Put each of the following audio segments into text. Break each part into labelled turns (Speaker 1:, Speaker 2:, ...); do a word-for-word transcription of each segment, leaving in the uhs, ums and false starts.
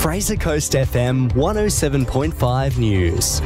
Speaker 1: Fraser Coast F M one oh seven point five News.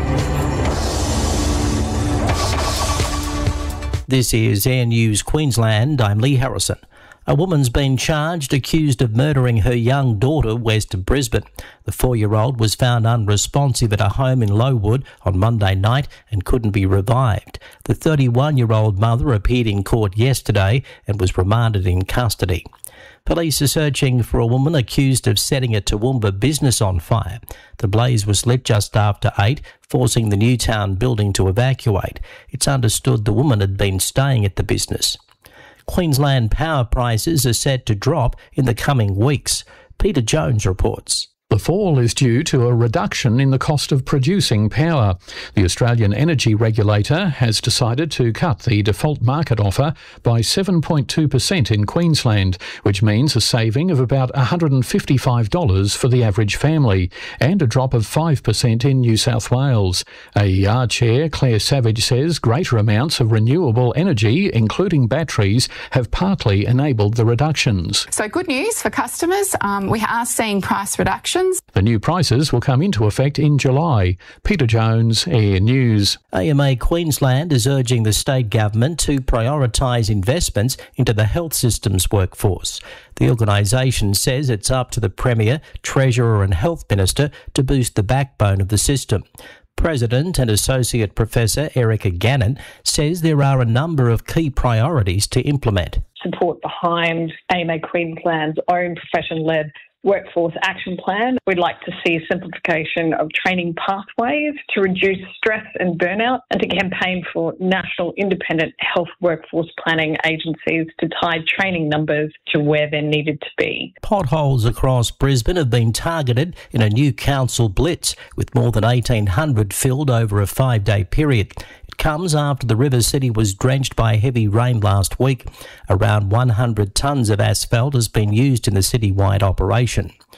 Speaker 2: This is Air News Queensland. I'm Lee Harrison. A woman's been charged accused of murdering her young daughter west of Brisbane. The four-year-old was found unresponsive at a home in Lowood on Monday night and couldn't be revived. The thirty-one-year-old mother appeared in court yesterday and was remanded in custody. Police are searching for a woman accused of setting a Toowoomba business on fire. The blaze was lit just after eight, forcing the Newtown building to evacuate. It's understood the woman had been staying at the business. Queensland power prices are set to drop in the coming weeks. Peter Jones reports.
Speaker 3: The fall is due to a reduction in the cost of producing power. The Australian Energy Regulator has decided to cut the default market offer by seven point two percent in Queensland, which means a saving of about one hundred fifty-five dollars for the average family, and a drop of five percent in New South Wales. A E R chair, Claire Savage, says greater amounts of renewable energy, including batteries, have partly enabled the reductions.
Speaker 4: So good news for customers. Um, we are seeing price reductions.
Speaker 3: The new prices will come into effect in July. Peter Jones, Air News.
Speaker 2: A M A Queensland is urging the state government to prioritise investments into the health system's workforce. The organisation says it's up to the Premier, Treasurer and Health Minister to boost the backbone of the system. President and Associate Professor Erica Gannon says there are a number of key priorities to implement.
Speaker 5: Support behind A M A Queensland's own profession-led Workforce Action Plan. We'd like to see a simplification of training pathways to reduce stress and burnout, and to campaign for national independent health workforce planning agencies to tie training numbers to where they're needed to be.
Speaker 2: Potholes across Brisbane have been targeted in a new council blitz, with more than eighteen hundred filled over a five-day period. It comes after the River City was drenched by heavy rain last week. Around one hundred tonnes of asphalt has been used in the citywide operation.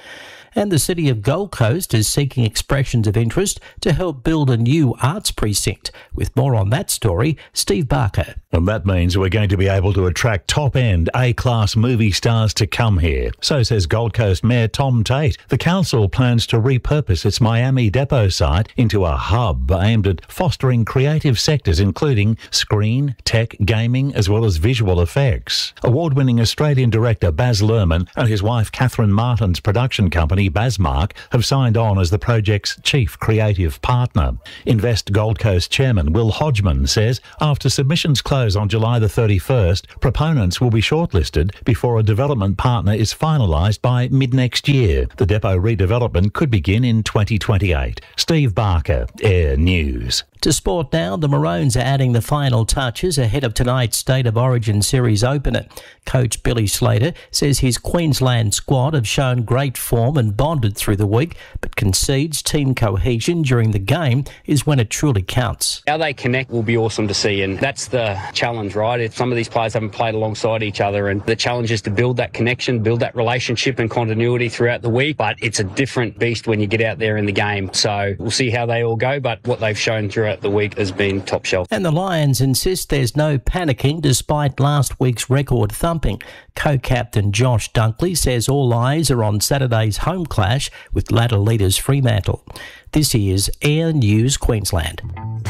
Speaker 2: And the City of Gold Coast is seeking expressions of interest to help build a new arts precinct. With more on that story, Steve Barker.
Speaker 6: And that means we're going to be able to attract top-end A-class movie stars to come here. So says Gold Coast Mayor Tom Tate. The council plans to repurpose its Miami Depot site into a hub aimed at fostering creative sectors including screen, tech, gaming as well as visual effects. Award-winning Australian director Baz Luhrmann and his wife Catherine Martin's production company Bazmark have signed on as the project's chief creative partner. Invest Gold Coast chairman Will Hodgman says after submissions close on July the thirty-first, proponents will be shortlisted before a development partner is finalised by mid-next year. The depot redevelopment could begin in twenty twenty-eight. Steve Barker, Air News.
Speaker 2: To sport now, the Maroons are adding the final touches ahead of tonight's State of Origin Series opener. Coach Billy Slater says his Queensland squad have shown great form and bonded through the week, but concedes team cohesion during the game is when it truly counts.
Speaker 7: How they connect will be awesome to see, and that's the challenge, right? If some of these players haven't played alongside each other, and the challenge is to build that connection, build that relationship and continuity throughout the week, but it's a different beast when you get out there in the game. So we'll see how they all go, but what they've shown throughout the week has been top shelf.
Speaker 2: And the Lions insist there's no panicking despite last week's record thumping. Co-captain Josh Dunkley says all eyes are on Saturday's home clash with ladder leaders Fremantle. This is Air News Queensland.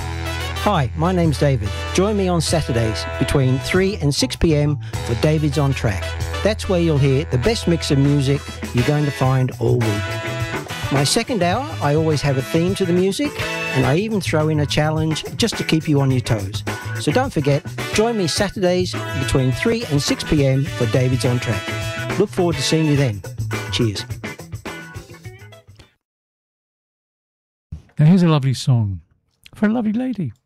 Speaker 8: Hi, my name's David. Join me on Saturdays between three and six p m for David's On Track. That's where you'll hear the best mix of music you're going to find all week. My second hour, I always have a theme to the music, and I even throw in a challenge just to keep you on your toes. So don't forget, join me Saturdays between three and six p m for David's On Track. Look forward to seeing you then. Cheers.
Speaker 9: Now here's a lovely song for a lovely lady.